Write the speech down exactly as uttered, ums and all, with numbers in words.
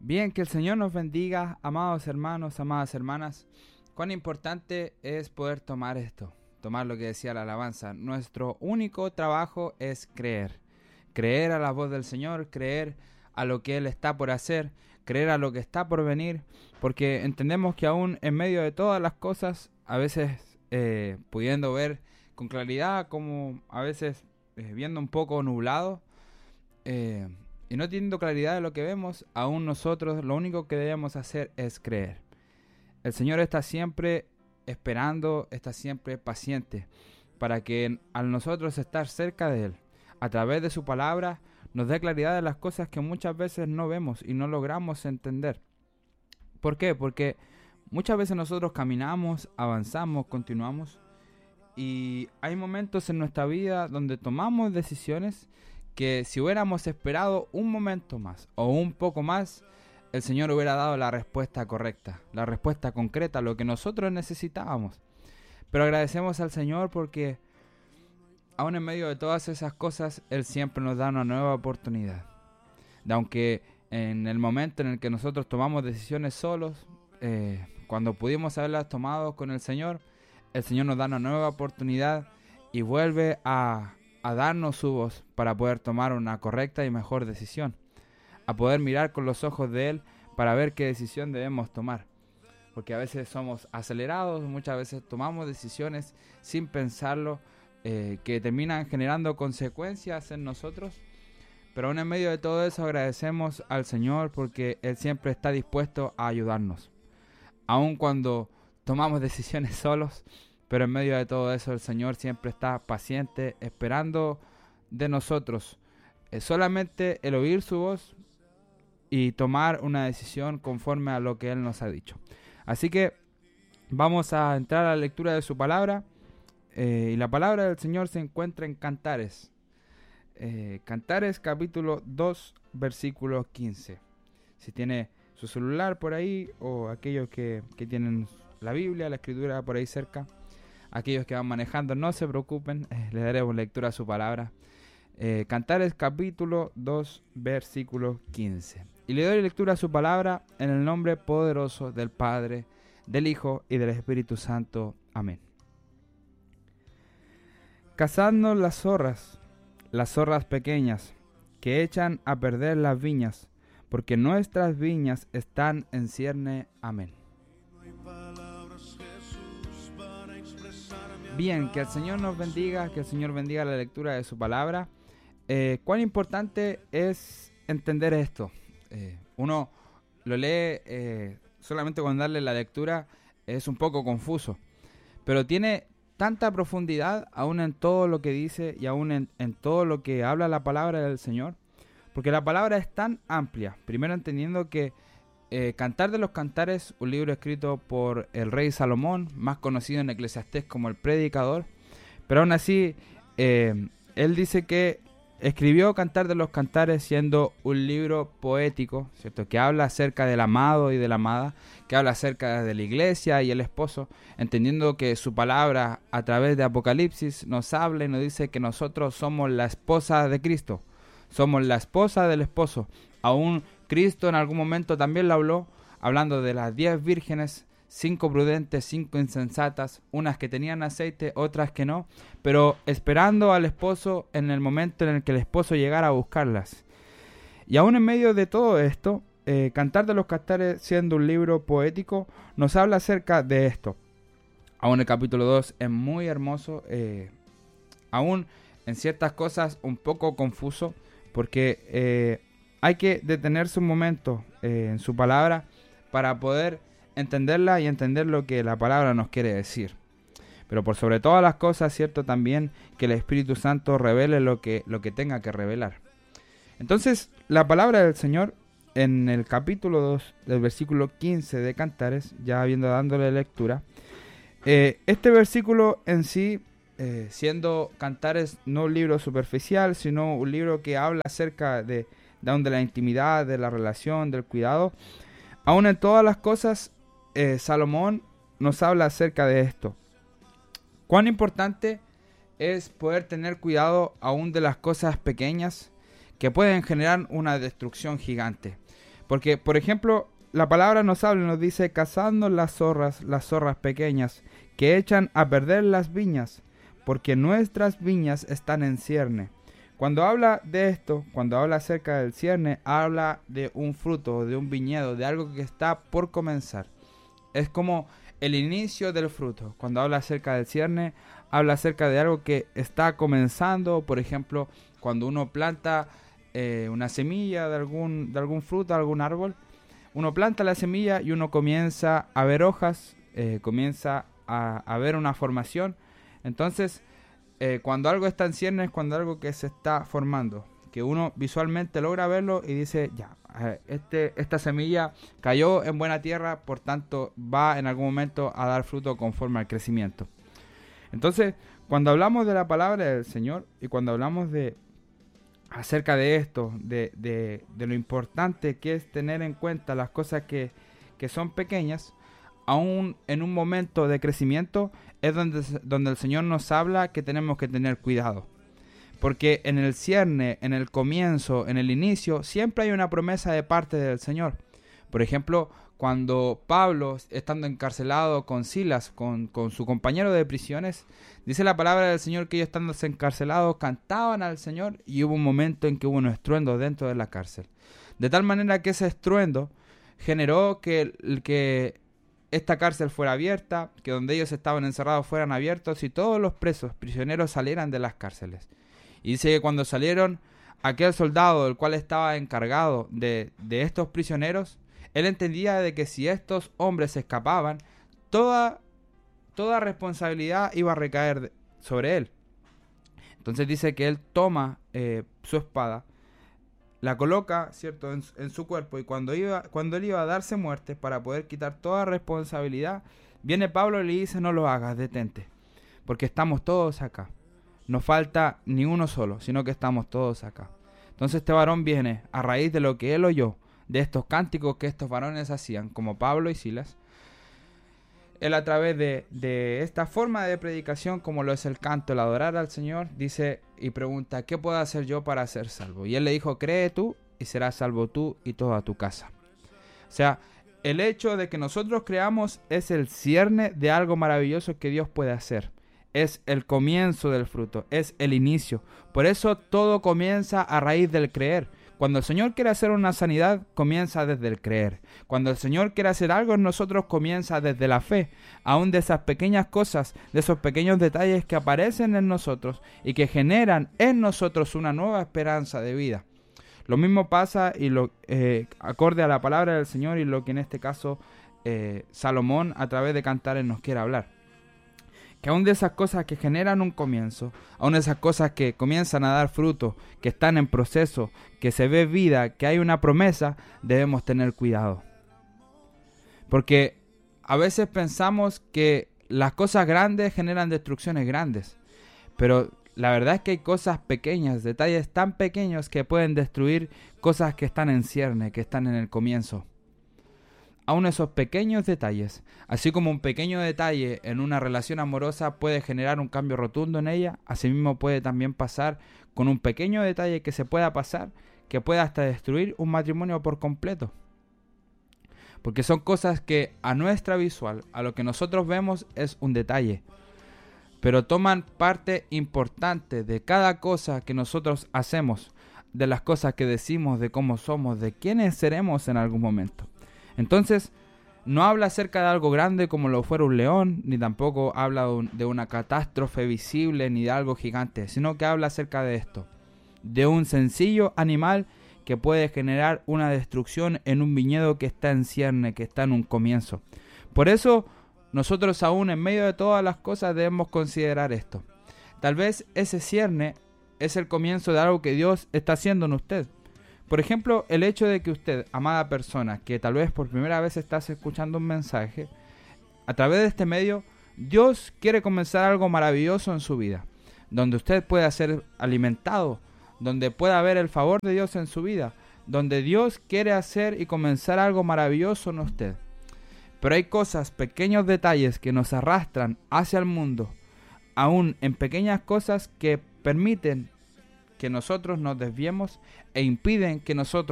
Bien, que el Señor nos bendiga, amados hermanos, amadas hermanas. Cuán importante es poder tomar esto, tomar lo que decía la alabanza. Nuestro único trabajo es creer. Creer a la voz del Señor, creer a lo que Él está por hacer, creer a lo que está por venir, porque entendemos que aún en medio de todas las cosas, a veces eh, pudiendo ver con claridad, como a veces eh, viendo un poco nublado, eh, y no teniendo claridad de lo que vemos, aún nosotros lo único que debemos hacer es creer. El Señor está siempre esperando, está siempre paciente, para que al nosotros estar cerca de Él, a través de su palabra, nos dé claridad de las cosas que muchas veces no vemos y no logramos entender. ¿Por qué? Porque muchas veces nosotros caminamos, avanzamos, continuamos, y hay momentos en nuestra vida donde tomamos decisiones que si hubiéramos esperado un momento más o un poco más, el Señor hubiera dado la respuesta correcta, la respuesta concreta, lo que nosotros necesitábamos. Pero agradecemos al Señor porque aún en medio de todas esas cosas, Él siempre nos da una nueva oportunidad. De aunque en el momento en el que nosotros tomamos decisiones solos, eh, cuando pudimos haberlas tomado con el Señor, el Señor nos da una nueva oportunidad y vuelve a... a darnos su voz para poder tomar una correcta y mejor decisión, a poder mirar con los ojos de Él para ver qué decisión debemos tomar, porque a veces somos acelerados, muchas veces tomamos decisiones sin pensarlo, eh, que terminan generando consecuencias en nosotros, pero aún en medio de todo eso agradecemos al Señor porque Él siempre está dispuesto a ayudarnos, aun cuando tomamos decisiones solos. Pero en medio de todo eso el Señor siempre está paciente, esperando de nosotros eh, solamente el oír su voz y tomar una decisión conforme a lo que Él nos ha dicho. Así que vamos a entrar a la lectura de su palabra. Eh, y la palabra del Señor se encuentra en Cantares. Eh, Cantares capítulo dos, versículo quince. Si tiene su celular por ahí o aquellos que, que tienen la Biblia, la Escritura por ahí cerca. Aquellos que van manejando, no se preocupen, eh, les daremos lectura a su palabra. Eh, Cantares capítulo dos, versículo quince. Y le doy lectura a su palabra en el nombre poderoso del Padre, del Hijo y del Espíritu Santo. Amén. Cazadnos las zorras, las zorras pequeñas, que echan a perder las viñas, porque nuestras viñas están en cierne. Amén. Bien, que el Señor nos bendiga, que el Señor bendiga la lectura de su palabra. Eh, cuán importante es entender esto. Eh, uno lo lee eh, solamente con darle la lectura, es un poco confuso, pero tiene tanta profundidad aún en todo lo que dice y aún en, en todo lo que habla la palabra del Señor, porque la palabra es tan amplia. Primero entendiendo que Eh, Cantar de los Cantares, un libro escrito por el rey Salomón, más conocido en Eclesiastés como el Predicador, pero aún así eh, él dice que escribió Cantar de los Cantares siendo un libro poético, ¿cierto? Que habla acerca del amado y de la amada, que habla acerca de la iglesia y el esposo, entendiendo que su palabra a través de Apocalipsis nos habla y nos dice que nosotros somos la esposa de Cristo, somos la esposa del esposo. Aún Cristo en algún momento también lo habló, hablando de las diez vírgenes, cinco prudentes, cinco insensatas, unas que tenían aceite, otras que no, pero esperando al esposo en el momento en el que el esposo llegara a buscarlas. Y aún en medio de todo esto, eh, Cantar de los Cantares, siendo un libro poético, nos habla acerca de esto. Aún el capítulo dos es muy hermoso, eh, aún en ciertas cosas un poco confuso, porque Eh, hay que detenerse un momento eh, en su palabra para poder entenderla y entender lo que la palabra nos quiere decir. Pero por sobre todas las cosas, cierto también que el Espíritu Santo revele lo que, lo que tenga que revelar. Entonces, la palabra del Señor en el capítulo dos del versículo quince de Cantares, ya habiendo dándole lectura, eh, este versículo en sí, eh, siendo Cantares no un libro superficial, sino un libro que habla acerca de de la intimidad, de la relación, del cuidado. Aún en todas las cosas, eh, Salomón nos habla acerca de esto. Cuán importante es poder tener cuidado aún de las cosas pequeñas que pueden generar una destrucción gigante. Porque, por ejemplo, la palabra nos habla y nos dice, cazando las zorras, las zorras pequeñas, que echan a perder las viñas, porque nuestras viñas están en cierne. Cuando habla de esto, cuando habla acerca del cierne, habla de un fruto, de un viñedo, de algo que está por comenzar. Es como el inicio del fruto. Cuando habla acerca del cierne, habla acerca de algo que está comenzando. Por ejemplo, cuando uno planta eh, una semilla de algún, de algún fruto, algún árbol, uno planta la semilla y uno comienza a ver hojas, eh, comienza a, a ver una formación. Entonces, eh, cuando algo está en cierne es cuando algo que se está formando, que uno visualmente logra verlo y dice, ya, este, esta semilla cayó en buena tierra, por tanto va en algún momento a dar fruto conforme al crecimiento. Entonces, cuando hablamos de la palabra del Señor y cuando hablamos de acerca de esto, de, de, de lo importante que es tener en cuenta las cosas que, que son pequeñas, aún en un momento de crecimiento, es donde, donde el Señor nos habla que tenemos que tener cuidado. Porque en el cierne, en el comienzo, en el inicio, siempre hay una promesa de parte del Señor. Por ejemplo, cuando Pablo, estando encarcelado con Silas, con, con su compañero de prisiones, dice la palabra del Señor que ellos estando encarcelados cantaban al Señor y hubo un momento en que hubo un estruendo dentro de la cárcel. De tal manera que ese estruendo generó que, que esta cárcel fuera abierta, que donde ellos estaban encerrados fueran abiertos y todos los presos, prisioneros salieran de las cárceles. Y dice que cuando salieron, aquel soldado, el cual estaba encargado de, de estos prisioneros, él entendía de que si estos hombres se escapaban, toda, toda responsabilidad iba a recaer sobre él. Entonces dice que él toma eh, su espada, la coloca, ¿cierto?, en, en su cuerpo, y cuando, iba, cuando él iba a darse muerte para poder quitar toda responsabilidad, viene Pablo y le dice, no lo hagas, detente, porque estamos todos acá. No falta ni uno solo, sino que estamos todos acá. Entonces este varón viene a raíz de lo que él oyó, de estos cánticos que estos varones hacían, como Pablo y Silas. Él a través de, de esta forma de predicación, como lo es el canto, el adorar al Señor, dice y pregunta, ¿qué puedo hacer yo para ser salvo? Y él le dijo, cree tú y serás salvo tú y toda tu casa. O sea, el hecho de que nosotros creamos es el cierne de algo maravilloso que Dios puede hacer. Es el comienzo del fruto, es el inicio. Por eso todo comienza a raíz del creer. Cuando el Señor quiere hacer una sanidad, comienza desde el creer. Cuando el Señor quiere hacer algo en nosotros, comienza desde la fe. Aún de esas pequeñas cosas, de esos pequeños detalles que aparecen en nosotros y que generan en nosotros una nueva esperanza de vida. Lo mismo pasa y lo eh, acorde a la palabra del Señor y lo que en este caso eh, Salomón a través de Cantares nos quiere hablar. Que aún de esas cosas que generan un comienzo, aún de esas cosas que comienzan a dar fruto, que están en proceso, que se ve vida, que hay una promesa, debemos tener cuidado. Porque a veces pensamos que las cosas grandes generan destrucciones grandes, pero la verdad es que hay cosas pequeñas, detalles tan pequeños que pueden destruir cosas que están en cierne, que están en el comienzo. Aún esos pequeños detalles, así como un pequeño detalle en una relación amorosa puede generar un cambio rotundo en ella, asimismo puede también pasar con un pequeño detalle que se pueda pasar, que pueda hasta destruir un matrimonio por completo. Porque son cosas que a nuestra visual, a lo que nosotros vemos es un detalle, pero toman parte importante de cada cosa que nosotros hacemos, de las cosas que decimos, de cómo somos, de quiénes seremos en algún momento. Entonces, no habla acerca de algo grande como lo fuera un león, ni tampoco habla de, un, de una catástrofe visible, ni de algo gigante, sino que habla acerca de esto, de un sencillo animal que puede generar una destrucción en un viñedo que está en cierne, que está en un comienzo. Por eso, nosotros aún en medio de todas las cosas debemos considerar esto. Tal vez ese cierne es el comienzo de algo que Dios está haciendo en usted. Por ejemplo, el hecho de que usted, amada persona, que tal vez por primera vez estás escuchando un mensaje, a través de este medio, Dios quiere comenzar algo maravilloso en su vida, donde usted pueda ser alimentado, donde pueda ver el favor de Dios en su vida, donde Dios quiere hacer y comenzar algo maravilloso en usted. Pero hay cosas, pequeños detalles que nos arrastran hacia el mundo, aún en pequeñas cosas que permiten que nosotros nos desviemos e impiden que nosotros